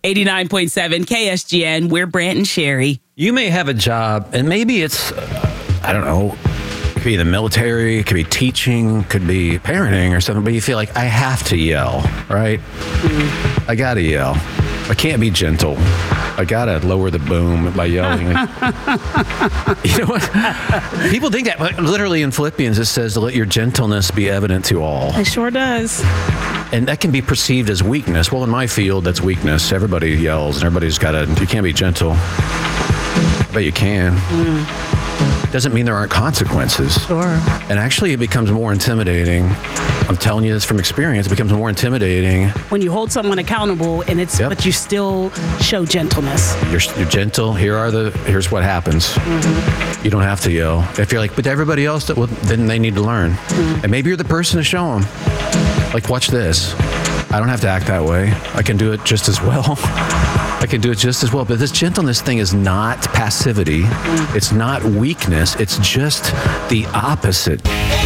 89.7 KSGN. We're Brant and Sherry. You may have a job, and maybe it's, I don't know, it could be the military, it could be teaching, could be parenting or something, but you feel like I have to yell, right? I got to yell. I can't be gentle. I got to lower the boom by yelling. You know what? People think that, but literally in Philippians, it says, let your gentleness be evident to all. It sure does. And that can be perceived as weakness. Well, in my field, that's weakness. Everybody yells, and everybody's got to, you can't be gentle. But you can. Doesn't mean there aren't consequences. Sure. And actually, it becomes more intimidating. I'm telling you this from experience. It becomes more intimidating. When you hold someone accountable, and it's but you still show gentleness. You're gentle. Here's what happens. You don't have to yell. If you're like, but everybody else, well, then they need to learn. And maybe you're the person to show them. Like, watch this. I don't have to act that way. I can do it just as well. I can do it just as well. But this gentleness thing is not passivity. It's not weakness. It's just the opposite.